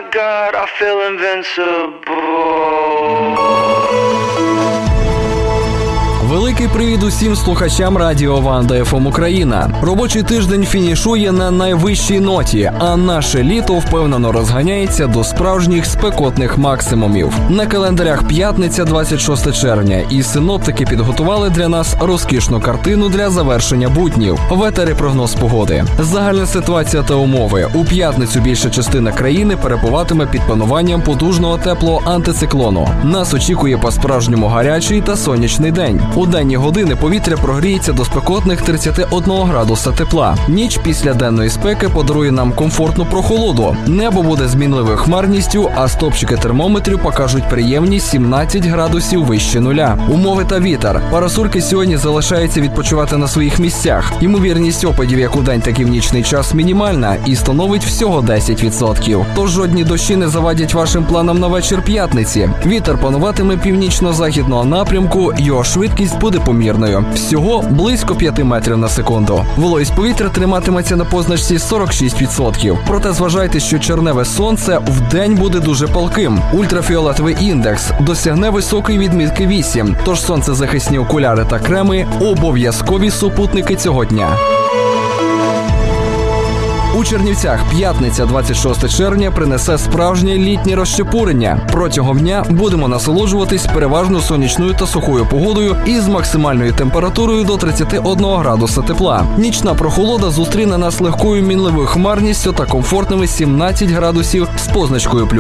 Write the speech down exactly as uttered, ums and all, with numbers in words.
God, I feel invincible. Великий привіт усім слухачам Радіо Ванда еф ем Україна. Робочий тиждень фінішує на найвищій ноті, а наше літо впевнено розганяється до справжніх спекотних максимумів. На календарях п'ятниця, двадцять шосте червня, і синоптики підготували для нас розкішну картину для завершення буднів. В етері прогноз погоди. Загальна ситуація та умови. У п'ятницю більша частина країни перебуватиме під пануванням потужного теплого антициклону. Нас очікує по-справжньому гарячий та сонячний день. У денні години повітря прогріється до спекотних тридцяти одного градуса тепла. Ніч після денної спеки подарує нам комфортну прохолоду. Небо буде змінливою хмарністю, а стопчики термометрів покажуть приємні сімнадцять градусів вище нуля. Умови та вітер. Парасольки сьогодні залишаються відпочивати на своїх місцях. Ймовірність опадів як у день, так і в нічний час мінімальна і становить всього десять відсотків. Тож жодні дощі не завадять вашим планам на вечір п'ятниці. Вітер пануватиме північно-західного напрямку, його швидкість буде помірною. Всього близько п'яти метрів на секунду. Вологість повітря триматиметься на позначці сорок шість відсотків. Проте зважайте, що червневе сонце вдень буде дуже палким. Ультрафіолетовий індекс досягне високої відмітки вісім. Тож сонцезахисні окуляри та креми – обов'язкові супутники цього дня. У Чернівцях п'ятниця, двадцять шосте червня, принесе справжнє літнє розчепурення. Протягом дня будемо насолоджуватись переважно сонячною та сухою погодою із максимальною температурою до тридцяти одного градуса тепла. Нічна прохолода зустріне нас легкою мінливою хмарністю та комфортними сімнадцять градусів з позначкою плюс.